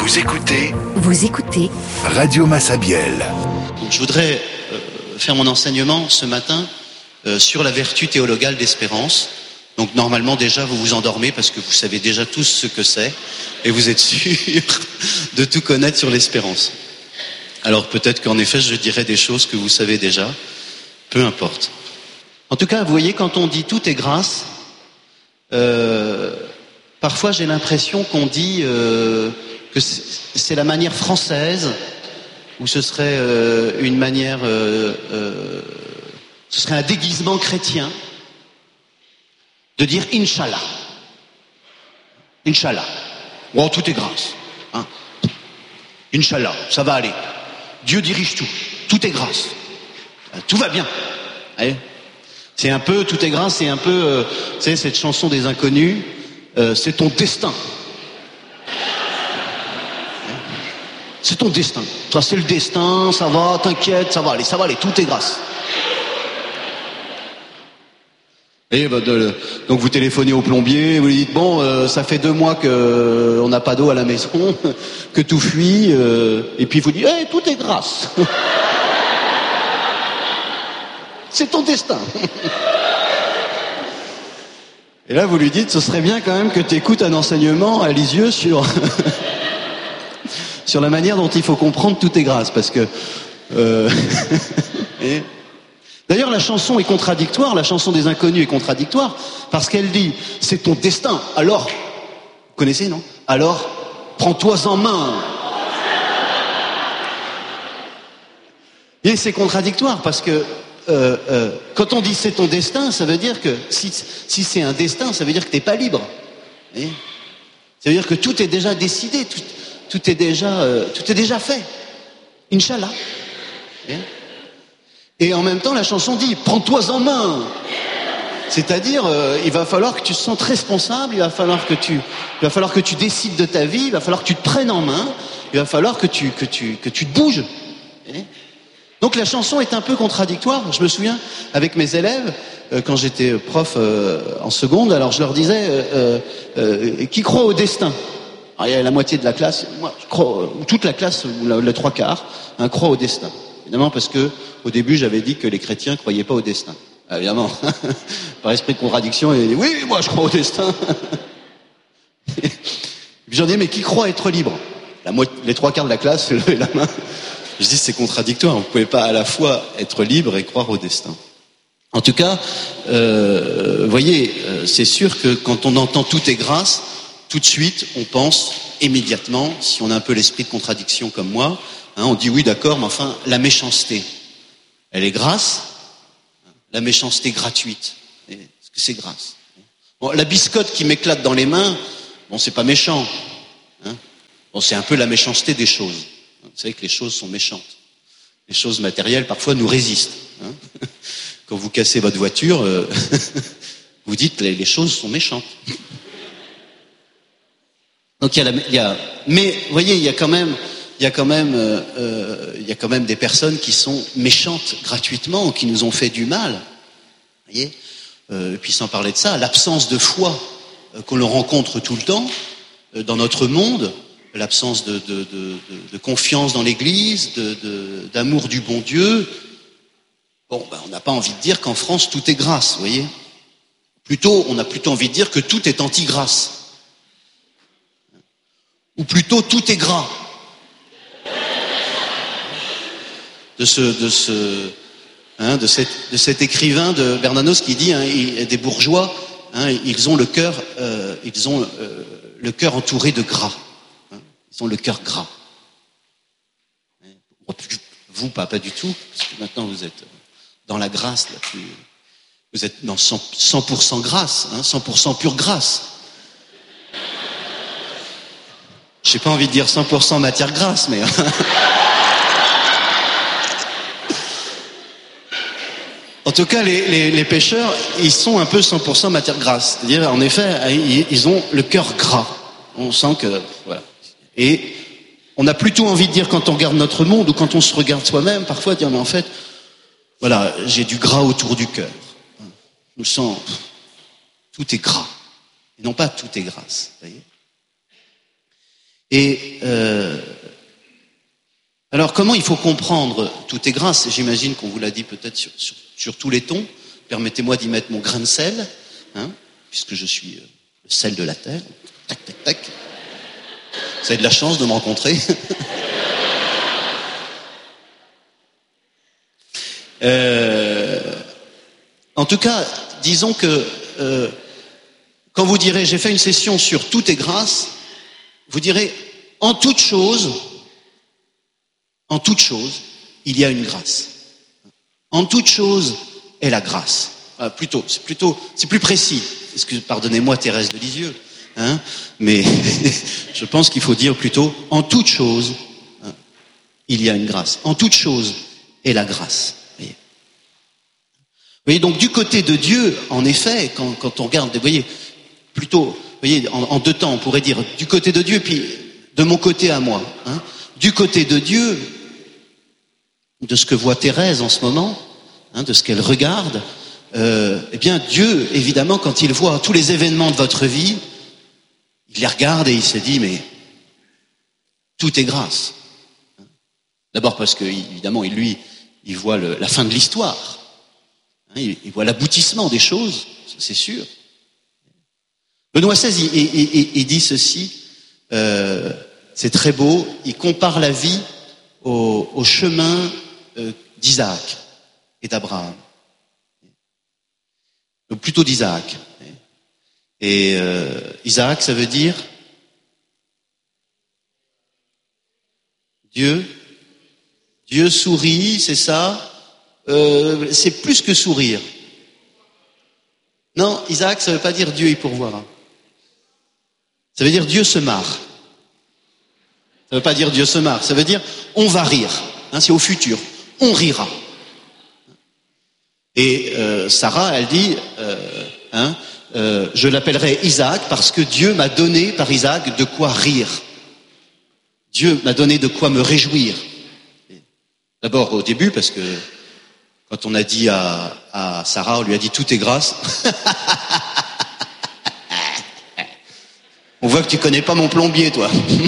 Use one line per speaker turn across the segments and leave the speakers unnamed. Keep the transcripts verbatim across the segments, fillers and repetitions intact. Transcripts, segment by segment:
Vous écoutez
Vous écoutez
Radio Massabielle.
Donc, je voudrais euh, faire mon enseignement ce matin euh, sur la vertu théologale d'espérance. Donc normalement déjà vous vous endormez parce que vous savez déjà tous ce que c'est et vous êtes sûr de tout connaître sur l'espérance. Alors peut-être qu'en effet je dirai des choses que vous savez déjà, peu importe. En tout cas, vous voyez, quand on dit tout est grâce, euh, parfois j'ai l'impression qu'on dit euh, que c'est la manière française, ou ce serait euh, une manière, euh, euh, ce serait un déguisement chrétien de dire Inch'Allah. Inch'Allah. Oh, tout est grâce. Hein. Inch'Allah, ça va aller. Dieu dirige tout. Tout est grâce. Tout va bien. Allez. C'est un peu, tout est grâce, c'est un peu, euh, tu sais, cette chanson des Inconnus, euh, c'est ton destin. C'est ton destin. Toi, c'est le destin, ça va, t'inquiète, ça va aller, ça va aller, tout est grâce. Et bah, de, donc vous téléphonez au plombier, vous lui dites bon, euh, ça fait deux mois que euh, on n'a pas d'eau à la maison, que tout fuit, euh, et puis il vous dit hey, tout est grâce. C'est ton destin. Et là vous lui dites ce serait bien quand même que tu écoutes un enseignement à Lisieux sur sur la manière dont il faut comprendre tout est grâce, parce que euh... et... D'ailleurs, la chanson est contradictoire, la chanson des Inconnus est contradictoire, parce qu'elle dit, c'est ton destin, alors, vous connaissez, non? Alors, prends-toi en main. Et c'est contradictoire, parce que euh, euh, quand on dit c'est ton destin, ça veut dire que, si, si c'est un destin, ça veut dire que t'es pas libre. Vous voyez, ça veut dire que tout est déjà décidé, tout, tout, est, déjà, euh, tout est déjà fait. Inch'Allah. Vous voyez, et en même temps, la chanson dit « Prends-toi en main ». C'est-à-dire, euh, il va falloir que tu te sentes responsable, il va falloir que tu, il va falloir que tu décides de ta vie, il va falloir que tu te prennes en main, il va falloir que tu, que tu, que tu te bouges. Et donc la chanson est un peu contradictoire. Je me souviens, avec mes élèves, euh, quand j'étais prof euh, en seconde, alors je leur disais euh, euh, euh, « Qui croit au destin ?» Alors il y a la moitié de la classe, moi, je crois, ou toute la classe, ou la, les trois quarts, hein, croient au destin. Évidemment parce que au début j'avais dit que les chrétiens croyaient pas au destin. Ah, évidemment, par esprit de contradiction, il a dit oui, moi je crois au destin. Et puis j'en dis mais qui croit être libre? La moitié, les trois quarts de la classe fait lever la main. Je dis c'est contradictoire, vous pouvez pas à la fois être libre et croire au destin. En tout cas, euh, voyez, euh, c'est sûr que quand on entend tout est grâce, tout de suite on pense immédiatement, si on a un peu l'esprit de contradiction comme moi, hein, on dit oui d'accord, mais enfin la méchanceté, elle est grâce, la méchanceté gratuite, est-ce que c'est grâce? Bon, la biscotte qui m'éclate dans les mains, bon c'est pas méchant, hein, bon c'est un peu la méchanceté des choses. Vous savez que les choses sont méchantes, les choses matérielles parfois nous résistent. Hein. Quand vous cassez votre voiture, euh, vous dites les, les choses sont méchantes. Donc il y a, la, il y a, mais vous voyez, il y a quand même, il y a quand même, euh, euh, il y a quand même des personnes qui sont méchantes gratuitement, qui nous ont fait du mal. Vous voyez, euh, et puis sans parler de ça, l'absence de foi euh, que l'on rencontre tout le temps euh, dans notre monde, l'absence de, de, de, de, de confiance dans l'Église, de, de, d'amour du bon Dieu. Bon, ben, on n'a pas envie de dire qu'en France tout est grâce, vous voyez. Plutôt, on a plutôt envie de dire que tout est anti-grâce. Ou plutôt tout est gras. De ce, de ce, hein, de cet, de cet écrivain de Bernanos qui dit, hein, il, des bourgeois, hein, ils ont le cœur, euh, ils ont euh, le cœur entouré de gras. Hein, ils ont le cœur gras. Vous, pas, pas du tout, parce que maintenant vous êtes dans la grâce la plus, vous êtes dans cent pour cent grâce, hein, cent pour cent pure grâce. J'ai pas envie de dire cent pour cent matière grasse, mais en tout cas, les, les, les pêcheurs, ils sont un peu cent pour cent matière grasse. C'est-à-dire, en effet, ils ont le cœur gras. On sent que, voilà. Et on a plutôt envie de dire, quand on regarde notre monde ou quand on se regarde soi-même, parfois dire, mais en fait, voilà, j'ai du gras autour du cœur. Je me sens, tout est gras. Et non pas tout est grâce. Vous voyez. Et euh, alors, comment il faut comprendre tout est grâce? J'imagine qu'on vous l'a dit peut-être sur, sur, sur tous les tons. Permettez-moi d'y mettre mon grain de sel, hein, puisque je suis euh, le sel de la terre. Tac, tac, tac. Vous avez de la chance de me rencontrer. euh, en tout cas, disons que euh, quand vous direz j'ai fait une session sur tout est grâce, vous direz en toute chose, en toute chose, il y a une grâce. En toute chose est la grâce. Ah, plutôt, c'est plutôt, c'est plus précis. Excuse, pardonnez-moi Thérèse de Lisieux, hein, mais je pense qu'il faut dire plutôt en toute chose, hein, il y a une grâce. En toute chose est la grâce. Vous voyez, vous voyez donc du côté de Dieu, en effet, quand, quand on regarde, vous voyez, plutôt, vous voyez, en, en deux temps, on pourrait dire du côté de Dieu, puis de mon côté à moi. Hein, du côté de Dieu, de ce que voit Thérèse en ce moment, hein, de ce qu'elle regarde, euh, eh bien Dieu, évidemment, quand il voit tous les événements de votre vie, il les regarde et il se dit, mais tout est grâce. D'abord parce que, évidemment, lui, il voit le, la fin de l'histoire. Hein, il, il voit l'aboutissement des choses, c'est sûr. Benoît seize, il, il, il, il dit ceci, euh, c'est très beau, il compare la vie au, au chemin euh, d'Isaac et d'Abraham. Donc plutôt d'Isaac. Et euh, Isaac, ça veut dire Dieu. Dieu sourit, c'est ça. Euh, c'est plus que sourire. Non, Isaac, ça veut pas dire Dieu y pourvoira. Ça veut dire Dieu se marre. Ça veut pas dire Dieu se marre. Ça veut dire on va rire. Hein, c'est au futur. On rira. Et euh, Sarah, elle dit, euh, hein, euh, je l'appellerai Isaac parce que Dieu m'a donné par Isaac de quoi rire. Dieu m'a donné de quoi me réjouir. D'abord au début parce que quand on a dit à, à Sarah, on lui a dit tout est grâce. On voit que tu connais pas mon plombier, toi.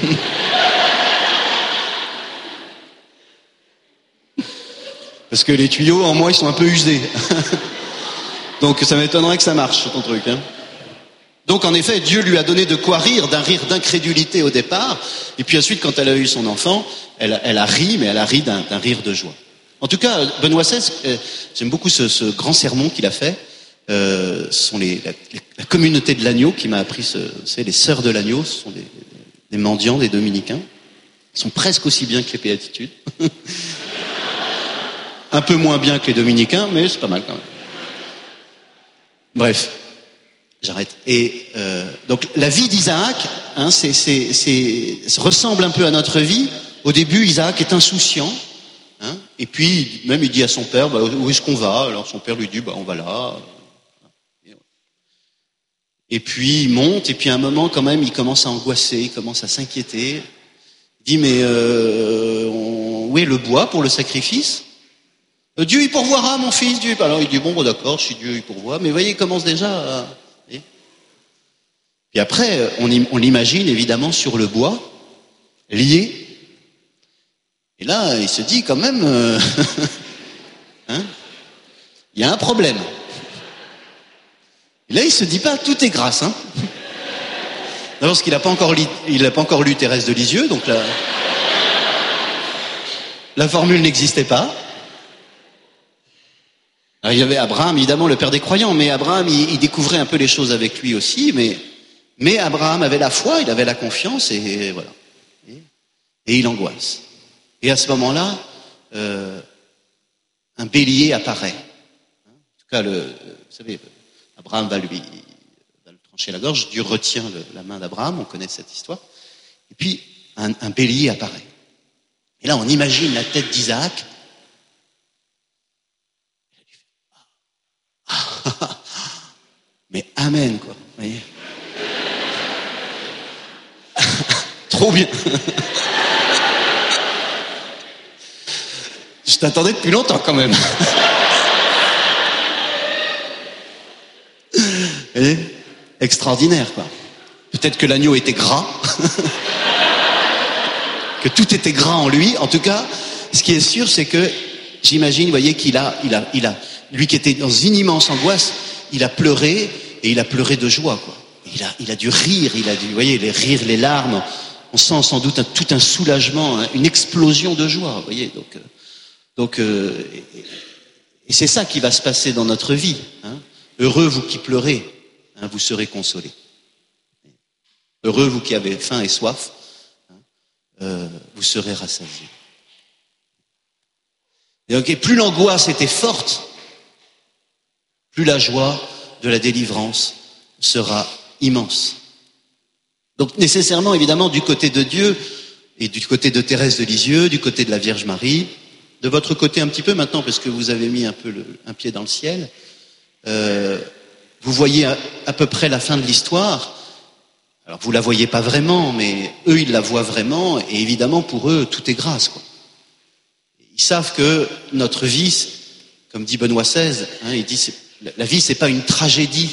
Parce que les tuyaux, en moi, ils sont un peu usés. Donc ça m'étonnerait que ça marche, ton truc. Hein. Donc en effet, Dieu lui a donné de quoi rire, d'un rire d'incrédulité au départ. Et puis ensuite, quand elle a eu son enfant, elle, elle a ri, mais elle a ri d'un, d'un rire de joie. En tout cas, Benoît seize, euh, j'aime beaucoup ce, ce grand sermon qu'il a fait. Euh, ce sont les, la, la communauté de l'agneau qui m'a appris, ce, c'est les sœurs de l'agneau, ce sont des, des mendiants, des dominicains. Ils sont presque aussi bien que les béatitudes. Un peu moins bien que les dominicains, mais c'est pas mal quand même. Bref, j'arrête. Et euh, donc la vie d'Isaac, hein, c'est, c'est, c'est, ça ressemble un peu à notre vie. Au début, Isaac est insouciant, hein, et puis même il dit à son père, bah, où est-ce qu'on va? Alors son père lui dit, bah, on va là. Et puis il monte, et puis à un moment quand même, il commence à angoisser, il commence à s'inquiéter. Il dit, mais euh, on, où est le bois pour le sacrifice? Dieu y pourvoira, mon fils. Dieu. Alors il dit, bon, bon d'accord, si Dieu y pourvoit. Mais vous voyez, il commence déjà à... Et puis après, on, on l'imagine évidemment sur le bois, lié. Et là, il se dit quand même, euh... hein, il y a un problème. Et là, il se dit pas, tout est grâce. Hein. D'abord parce qu'il n'a pas encore lu, il n'a pas encore lu Thérèse de Lisieux, donc la, la formule n'existait pas. Alors, il y avait Abraham, évidemment, le père des croyants, mais Abraham, il, il découvrait un peu les choses avec lui aussi, mais, mais Abraham avait la foi, il avait la confiance, et, et voilà. Et, et il angoisse. Et à ce moment-là, euh, un bélier apparaît. En tout cas, le, vous savez, Abraham va lui va le trancher la gorge, Dieu retient le, la main d'Abraham, on connaît cette histoire. Et puis, un, un bélier apparaît. Et là, on imagine la tête d'Isaac. Mais amen, quoi. Vous voyez. Trop bien. Je t'attendais depuis longtemps, quand même. Vous voyez. Extraordinaire, quoi. Peut-être que l'agneau était gras. que tout était gras en lui. En tout cas, ce qui est sûr, c'est que j'imagine, vous voyez, qu'il a, il a, il a, lui qui était dans une immense angoisse, il a pleuré et il a pleuré de joie, quoi. Il a, il a dû rire, il a dû, vous voyez, les rires, les larmes. On sent sans doute un, tout un soulagement, hein, une explosion de joie, vous voyez. Donc, euh, donc, euh, et, et c'est ça qui va se passer dans notre vie. Hein. Heureux vous qui pleurez, hein, vous serez consolés. Heureux vous qui avez faim et soif, hein, euh, vous serez rassasiés. Et donc, et plus l'angoisse était forte, plus la joie de la délivrance sera immense. Donc nécessairement, évidemment, du côté de Dieu et du côté de Thérèse de Lisieux, du côté de la Vierge Marie, de votre côté un petit peu maintenant, parce que vous avez mis un peu le, un pied dans le ciel, euh, vous voyez à, à peu près la fin de l'histoire. Alors vous la voyez pas vraiment, mais eux ils la voient vraiment, et évidemment pour eux tout est grâce, quoi. Ils savent que notre vie, comme dit Benoît seize, hein, il dit c'est, la vie c'est pas une tragédie.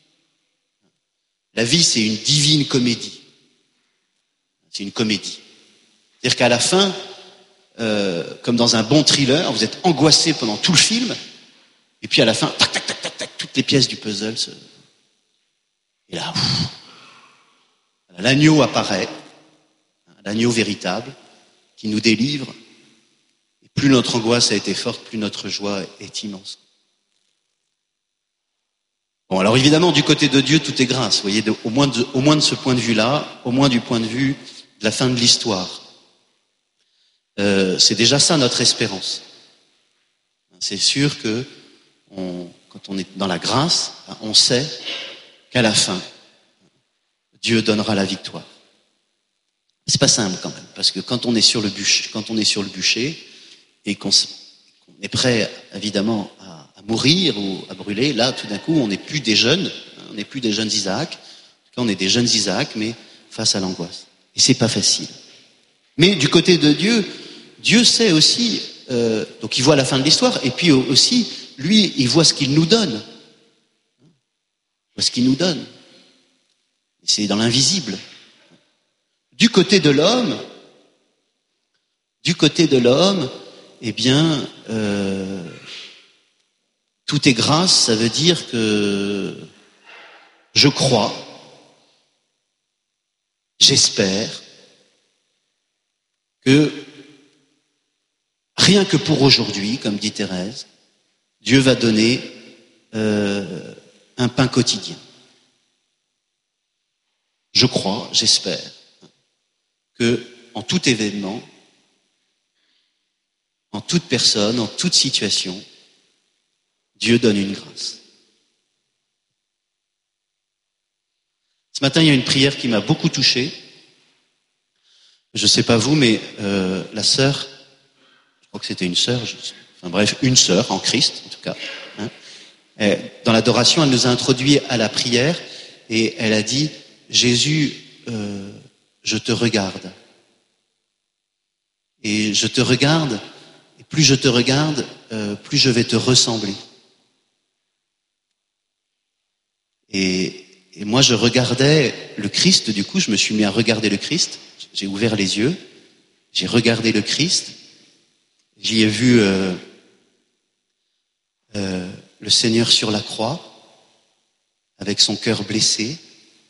La vie, c'est une divine comédie. C'est une comédie. C'est-à-dire qu'à la fin, euh, comme dans un bon thriller, vous êtes angoissé pendant tout le film, et puis à la fin, tac, tac, tac, tac, tac, toutes les pièces du puzzle se... Et là, ouf, l'agneau apparaît, l'agneau véritable, qui nous délivre. Et plus notre angoisse a été forte, plus notre joie est immense. Bon, alors évidemment, du côté de Dieu, tout est grâce. Vous voyez, de, au, moins de, au moins de ce point de vue-là, au moins du point de vue de la fin de l'histoire. Euh, c'est déjà ça notre espérance. C'est sûr que on, quand on est dans la grâce, on sait qu'à la fin, Dieu donnera la victoire. C'est pas simple quand même, parce que quand on est sur le bûcher, quand on est sur le bûcher et qu'on, qu'on est prêt, évidemment, à à mourir ou à brûler, là, tout d'un coup, on n'est plus des jeunes, on n'est plus des jeunes Isaac. En tout cas, on est des jeunes Isaac, mais face à l'angoisse. Et c'est pas facile. Mais du côté de Dieu, Dieu sait aussi, euh, donc il voit la fin de l'histoire, et puis aussi, lui, il voit ce qu'il nous donne. Il voit ce qu'il nous donne. C'est dans l'invisible. Du côté de l'homme, du côté de l'homme, eh bien, euh, tout est grâce, ça veut dire que je crois, j'espère que rien que pour aujourd'hui, comme dit Thérèse, Dieu va donner euh, un pain quotidien. Je crois, j'espère que en tout événement, en toute personne, en toute situation, Dieu donne une grâce. Ce matin, il y a une prière qui m'a beaucoup touché. Je ne sais pas vous, mais euh, la sœur, je crois que c'était une sœur, je, enfin bref, une sœur en Christ, en tout cas. Hein, et dans l'adoration, elle nous a introduit à la prière et elle a dit « Jésus, euh, je te regarde. Et je te regarde, et plus je te regarde, euh, plus je vais te ressembler. » Et, et moi, je regardais le Christ, du coup, je me suis mis à regarder le Christ. J'ai ouvert les yeux, j'ai regardé le Christ, j'y ai vu euh, euh, le Seigneur sur la croix, avec son cœur blessé.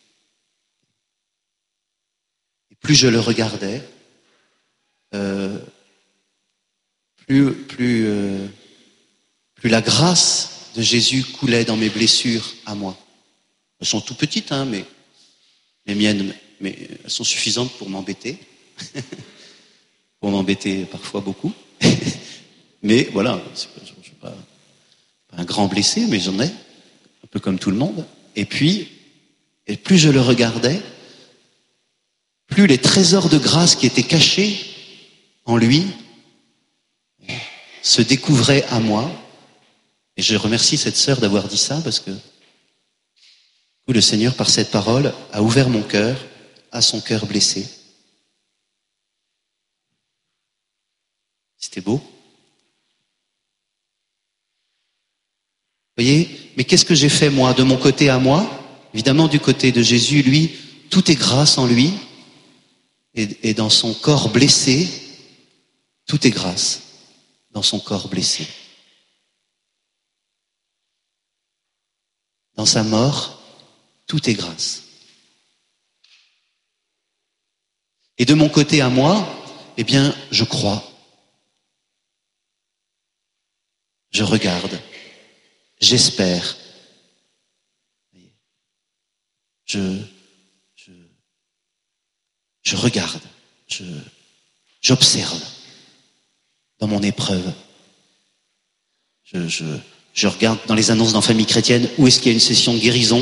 Et plus je le regardais, euh, plus, plus, euh, plus la grâce de Jésus coulait dans mes blessures à moi. Elles sont tout petites, hein, mais les miennes, mais elles sont suffisantes pour m'embêter, pour m'embêter parfois beaucoup. Mais voilà, c'est pas, je ne suis pas, pas un grand blessé, mais j'en ai, un peu comme tout le monde. Et puis, et plus je le regardais, plus les trésors de grâce qui étaient cachés en lui se découvraient à moi. Et je remercie cette sœur d'avoir dit ça, parce que où le Seigneur, par cette parole, a ouvert mon cœur à son cœur blessé. C'était beau. Vous voyez, mais qu'est-ce que j'ai fait, moi, de mon côté à moi? Évidemment, du côté de Jésus, lui, tout est grâce en lui. et, et dans son corps blessé, tout est grâce. Dans son corps blessé. Dans sa mort, tout est grâce. Et de mon côté à moi, eh bien, je crois. Je regarde. J'espère. Je, je, je regarde. Je, j'observe dans mon épreuve. Je, je, je regarde dans les annonces dans Famille Chrétienne où est-ce qu'il y a une session de guérison.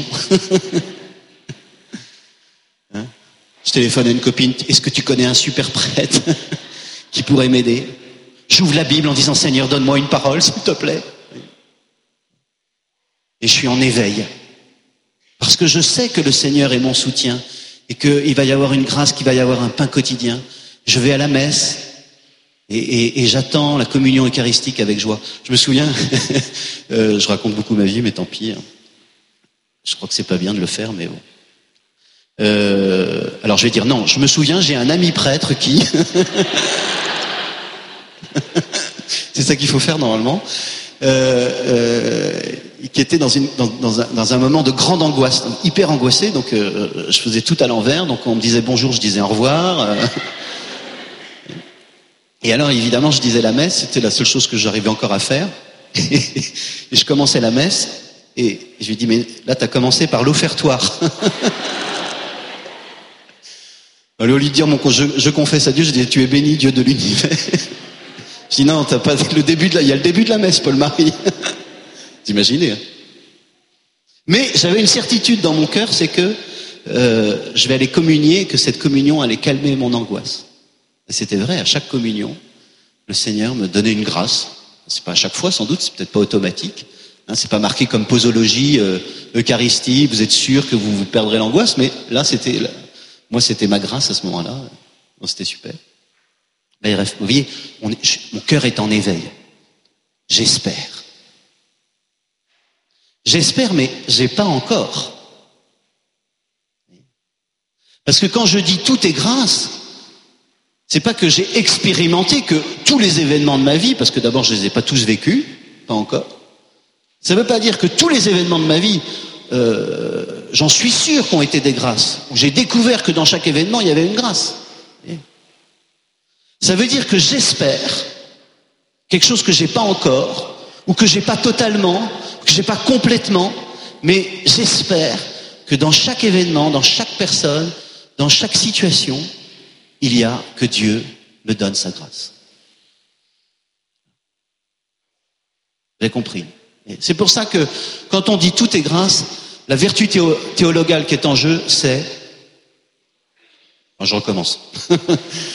Hein? Je téléphone à une copine, est-ce que tu connais un super prêtre qui pourrait m'aider? J'ouvre la Bible en disant Seigneur, donne-moi une parole, s'il te plaît. Et je suis en éveil. Parce que je sais que le Seigneur est mon soutien et qu'il va y avoir une grâce, qu'il va y avoir un pain quotidien. Je vais à la messe et, et, et j'attends la communion eucharistique avec joie. Je me souviens, euh, je raconte beaucoup ma vie, mais tant pis. Hein. Je crois que c'est pas bien de le faire, mais bon. Euh, alors je vais dire non, je me souviens, j'ai un ami prêtre qui... c'est ça qu'il faut faire normalement. Euh, euh, qui était dans, une, dans, dans, un, dans un moment de grande angoisse, donc hyper angoissé, donc euh, je faisais tout à l'envers, donc on me disait bonjour, je disais au revoir. Euh. Et alors évidemment je disais la messe, c'était la seule chose que j'arrivais encore à faire. Et, et je commençais la messe, et je lui dis mais là t'as commencé par l'offertoire. Au lieu de dire mon, je, je confesse à Dieu, je dis tu es béni Dieu de l'univers. Je dis non, t'as pas le début de la, il y a le début de la messe, Paul-Marie. Vous imaginez, hein? Mais j'avais une certitude dans mon cœur, c'est que euh, je vais aller communier, que cette communion allait calmer mon angoisse. Et c'était vrai, à chaque communion, le Seigneur me donnait une grâce. C'est pas à chaque fois, sans doute, c'est peut-être pas automatique. Hein, c'est pas marqué comme posologie, euh, Eucharistie, vous êtes sûr que vous, vous perdrez l'angoisse, mais là, c'était, là, moi, c'était ma grâce à ce moment-là. Bon, c'était super. Mais bref, vous voyez, on est, je, mon cœur est en éveil. J'espère. J'espère, mais j'ai pas encore. Parce que quand je dis tout est grâce, c'est pas que j'ai expérimenté que tous les événements de ma vie, parce que d'abord je les ai pas tous vécus, pas encore. Ça veut pas dire que tous les événements de ma vie, euh, j'en suis sûr qu'ont été des grâces. J'ai découvert que dans chaque événement il y avait une grâce. Ça veut dire que j'espère quelque chose que j'ai pas encore, ou que j'ai pas totalement, que j'ai pas complètement, mais j'espère que dans chaque événement, dans chaque personne, dans chaque situation, il y a que Dieu me donne sa grâce. Vous avez compris? Et c'est pour ça que quand on dit tout est grâce, la vertu théo- théologale qui est en jeu, c'est... Je recommence.